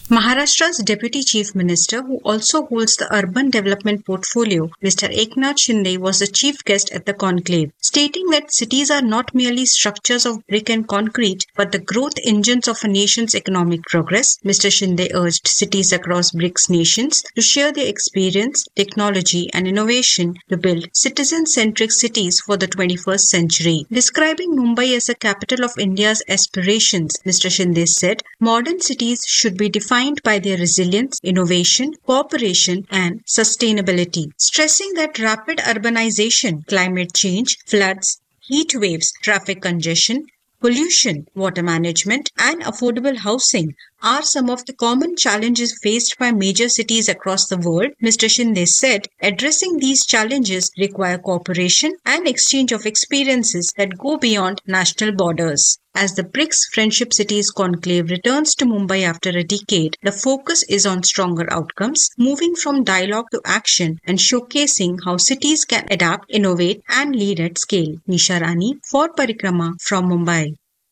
Maharashtra's Deputy Chief Minister, who also holds the urban development portfolio, Mr. Eknath Shinde, was the chief guest at the conclave, stating that cities are not merely structures of brick and concrete, but the growth engines of a nation's economic progress. Mr. Shinde urged cities across BRICS nations to share their experience, technology, and innovation to build citizen-centric cities for the 21st century. Describing Mumbai as a capital of India's aspirations, Mr. Shinde said, modern cities should be defined by their resilience, innovation, cooperation, and sustainability, stressing that rapid urbanization, climate change, floods, heat waves, traffic congestion, pollution, water management, and affordable housing are some of the common challenges faced by major cities across the world. Mr. Shinde said, addressing these challenges require cooperation and exchange of experiences that go beyond national borders. As the BRICS Friendship Cities Conclave returns to Mumbai after a decade, the focus is on stronger outcomes, moving from dialogue to action and showcasing how cities can adapt, innovate, and lead at scale. Nisha Rani for Parikrama from Mumbai.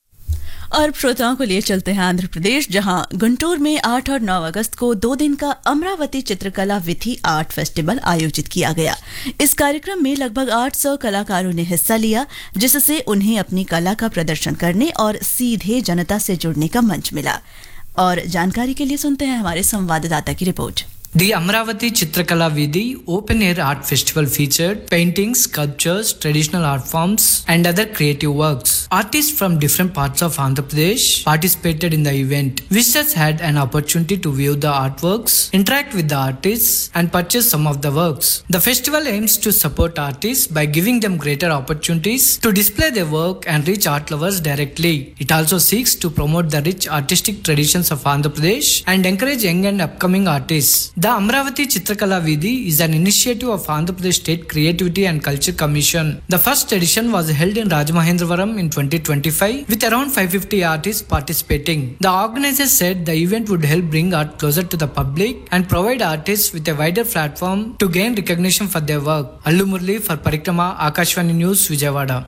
और श्रोताओं को लिए चलते हैं आंध्र प्रदेश, जहां गुंटूर में 8 और 9 अगस्त को 2 दिन का अमरावती चित्रकला विधि आर्ट फेस्टिवल आयोजित किया गया। इस कार्यक्रम में लगभग 800 कलाकारों ने हिस्सा लिया, जिससे उन्हें अपनी कला का प्रदर्शन करने और सीधे जनता से जुड़ने का मंच मिला। और जानकारी के लिए सुनते हैं हमारे संवाददाता की report. The Amravati Chitrakala Vidhi open-air art festival featured paintings, sculptures, traditional art forms and other creative works. Artists from different parts of Andhra Pradesh participated in the event. Visitors had an opportunity to view the artworks, interact with the artists and purchase some of the works. The festival aims to support artists by giving them greater opportunities to display their work and reach art lovers directly. It also seeks to promote the rich artistic traditions of Andhra Pradesh and encourage young and upcoming artists. The Amravati Chitrakala Vidhi is an initiative of Andhra Pradesh State Creativity and Culture Commission. The first edition was held in Rajamahendravaram in 2025 with around 550 artists participating. The organizers said the event would help bring art closer to the public and provide artists with a wider platform to gain recognition for their work. Allu Murli for Parikrama, Akashvani News, Vijayawada.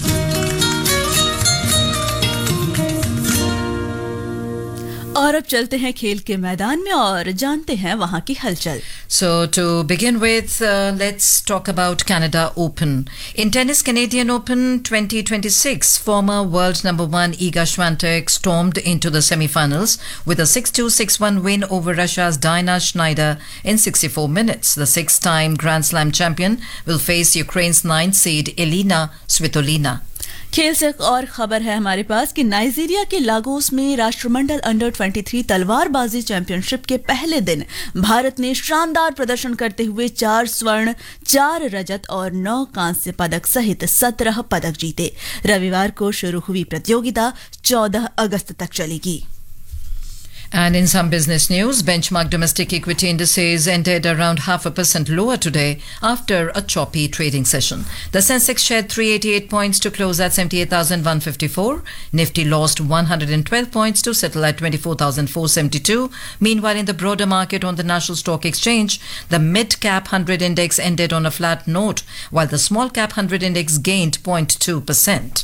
और अब चलते हैं खेल के मैदान में और जानते हैं वहां की हलचल। So to begin with, let's talk about Canada Open. In tennis, Canadian Open 2026, former world number 1 Iga Swiatek stormed into the semi-finals with a 6-2, 6-1 win over Russia's Dina Schneider in 64 minutes. The 6-time Grand Slam champion will face Ukraine's 9th seed Elina Svitolina. खेल से एक और खबर है हमारे पास कि Nigeria के Lagos में राष्ट्रमंडल अंडर 23 तलवारबाजी चैंपियनशिप के पहले दिन भारत ने शानदार प्रदर्शन करते हुए 4 स्वर्ण, 4 रजत और 9 कांस्य पदक सहित 17 पदक जीते। रविवार को शुरू हुई प्रतियोगिता 14 अगस्त तक चलेगी। And in some business news, benchmark domestic equity indices ended around 0.5% lower today after a choppy trading session. The Sensex shed 388 points to close at 78,154. Nifty lost 112 points to settle at 24,472. Meanwhile, in the broader market on the National Stock Exchange, the mid-cap 100 index ended on a flat note, while the small-cap 100 index gained 0.2%.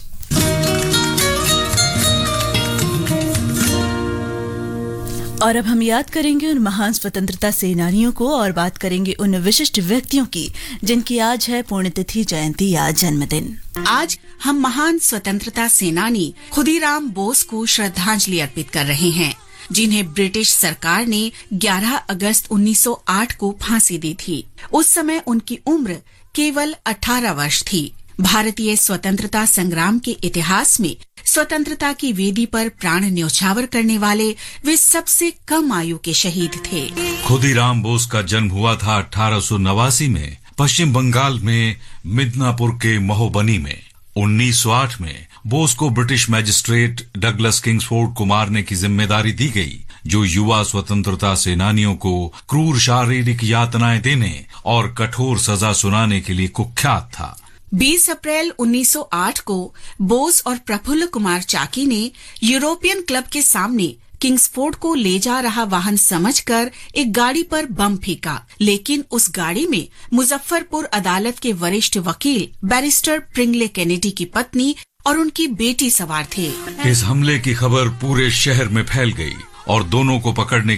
और अब हम याद करेंगे उन महान स्वतंत्रता सेनानियों को और बात करेंगे उन विशिष्ट व्यक्तियों की जिनकी आज है पुण्यतिथि, जयंती या जन्मदिन। आज हम महान स्वतंत्रता सेनानी खुदीराम बोस को श्रद्धांजलि अर्पित कर रहे हैं, जिन्हें ब्रिटिश सरकार ने 11 अगस्त 1908 को फांसी दी थी। उस समय उनकी उम्र केवल 18 वर्ष थी। भारतीय स्वतंत्रता संग्राम के इतिहास में स्वतंत्रता की वेदी पर प्राण न्यौछावर करने वाले वे सबसे कम आयु के शहीद थे। खुदीराम बोस का जन्म हुआ था 1889 में पश्चिम बंगाल में मिदनापुर के महोबनी में। 1908 में बोस को ब्रिटिश मैजिस्ट्रेट डगलस किंग्सफोर्ड को मारने की जिम्मेदारी दी गई, जो युवा स्वतंत्रता सेनानियों को क्रूर शारीरिक यातनाएं देने और कठोर सजा सुनाने के लिए कुख्यात था। 20 अप्रैल 1908 को बोस और प्रफुल्ल कुमार चाकी ने यूरोपियन क्लब के सामने किंग्सफोर्ड को ले जा रहा वाहन समझकर एक गाड़ी पर बम फेंका, लेकिन उस गाड़ी में मुजफ्फरपुर अदालत के वरिष्ठ वकील बैरिस्टर प्रिंगले कैनेडी की पत्नी और उनकी बेटी सवार थे। इस हमले की खबर पूरे शहर में फैल गई और दोनों को पकड़ने